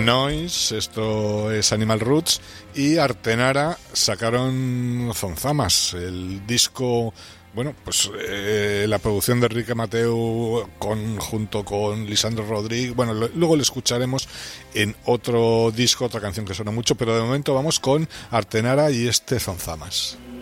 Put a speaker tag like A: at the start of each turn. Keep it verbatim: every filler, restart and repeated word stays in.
A: Noise, esto es Animal Roots, y Artenara sacaron Zonzamas, el disco, bueno, pues eh, la producción de Enrique Mateu con, junto con Lisandro Rodríguez. Bueno, lo, luego lo escucharemos en otro disco, otra canción que suena mucho, pero de momento vamos con Artenara y este Zonzamas.